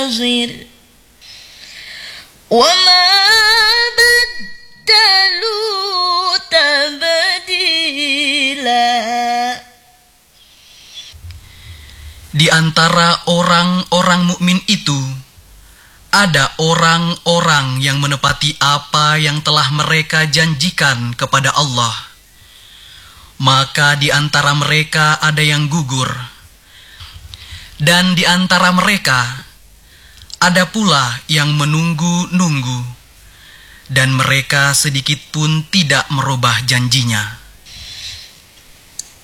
بصير وما بدلوا تبديلا. Di antara orang-orang mukmin itu ada orang-orang yang menepati apa yang telah mereka janjikan kepada Allah. Maka di antara mereka ada yang gugur, dan di antara mereka ada pula yang menunggu-nunggu, dan mereka sedikit pun tidak merubah janjinya.